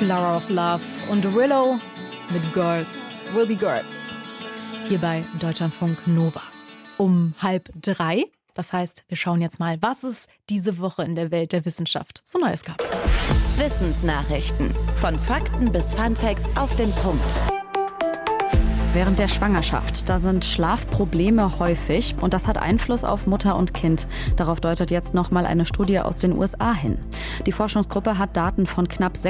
Flower of Love und Willow mit Girls Will Be Girls. Hier bei Deutschlandfunk Nova. Um 2:30. Das heißt, wir schauen jetzt mal, was es diese Woche in der Welt der Wissenschaft so Neues gab. Wissensnachrichten. Von Fakten bis Funfacts auf den Punkt. Während der Schwangerschaft, da sind Schlafprobleme häufig und das hat Einfluss auf Mutter und Kind. Darauf deutet jetzt nochmal eine Studie aus den USA hin. Die Forschungsgruppe hat Daten von knapp